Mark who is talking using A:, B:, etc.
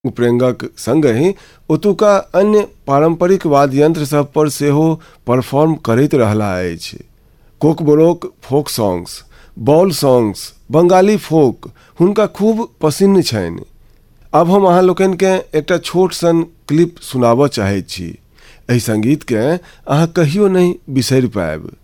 A: उपरेंगक संगहि ओतुका अन्य पारंपरिक वाद्य यंत्र सब पर सेहो परफॉर्म करैत रहला अछि। Kokborok folk songs, ball songs, Bengali फोक हुनका खूब पसिन्न छनि। अब हम अहाँ लोकन के एकटा छोट सन क्लिप सुनाबऽ चाहै छी। एहि संगीत के अहाँ कहियो नहीं बिसरि पाएब।